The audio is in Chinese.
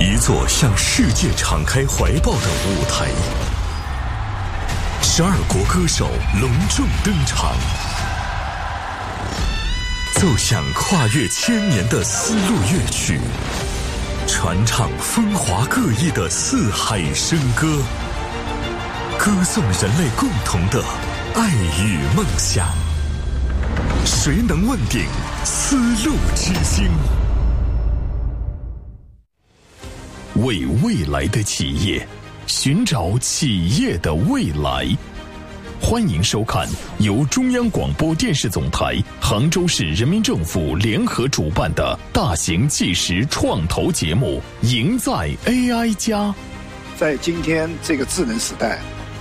一座向世界敞开怀抱的舞台。12国歌手隆重登场，奏响跨越千年的丝路乐曲，传唱风华各异的四海笙歌，歌颂人类共同的爱与梦想。谁能问鼎丝路之星？为未来的企业寻找企业的未来。欢迎收看由中央广播电视总台、杭州市人民政府联合主办的大型纪实创投节目《赢在 AI 加》。 在今天这个智能时代，